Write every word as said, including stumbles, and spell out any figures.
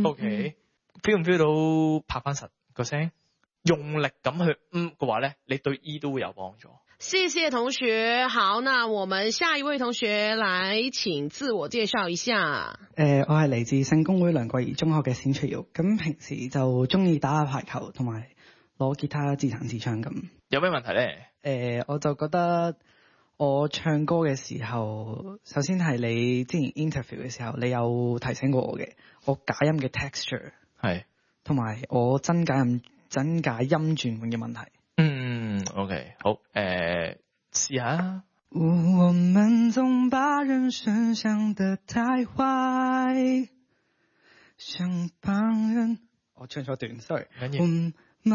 OK，feel 唔 feel 到拍翻實個聲，用力咁去嗯嘅話咧，你對 E 都會有幫助。 謝謝同學。好，那我們下一位同學來請自我介紹一下。 誒、呃，我係嚟自聖公會梁國儀中學嘅冼翠瑤，咁平時就中意打下排球，同埋攞吉他自彈自唱咁。 有咩問題咧？ 誒、呃，我就覺得我唱歌嘅時候，首先係你之前 interview 嘅時候，你有提醒過我嘅，我假音嘅 texture 係，同埋我真假音真假音轉換嘅問題。 嗯 ，OK， 好，誒，試下。 我們總把人生想得太壞，想幫人。我唱錯段 ，sorry。我